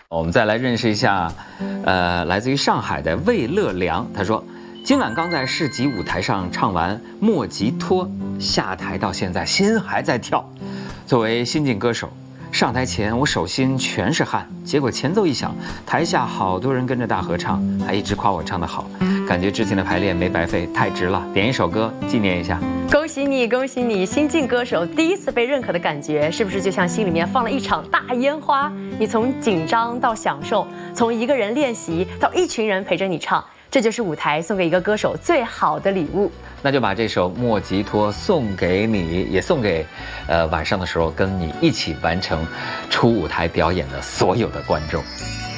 我们再来认识一下，来自于上海的魏乐良，他说，今晚刚在市级舞台上唱完《莫吉托》，下台到现在心还在跳。作为新晋歌手，上台前我手心全是汗，结果前奏一响，台下好多人跟着大合唱，还一直夸我唱得好，感觉之前的排练没白费，太值了。点一首歌纪念一下。 恭喜你，恭喜你！新晋歌手第一次被认可的感觉，是不是就像心里面放了一场大烟花？你从紧张到享受，从一个人练习到一群人陪着你唱，这就是舞台送给一个歌手最好的礼物。 那就把这首《莫吉托》送给你，也送给，晚上的时候跟你一起完成出舞台表演的所有的观众。